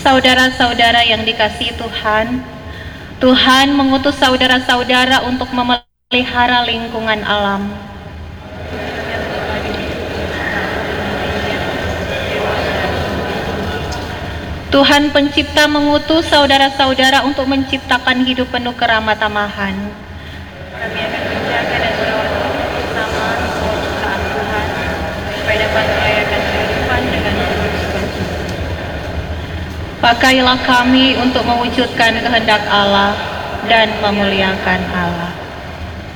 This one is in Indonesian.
Saudara-saudara yang dikasihi Tuhan, Tuhan mengutus saudara-saudara untuk memelihara lingkungan alam. Tuhan Pencipta mengutus saudara-saudara untuk menciptakan hidup penuh keramah tamahan. Kami akan menjaga dan merawat bersama semua ciptaan Tuhan, supaya dapat merayakan kehidupan dengan sukacita. Pakailah kami untuk mewujudkan kehendak Allah dan memuliakan Allah.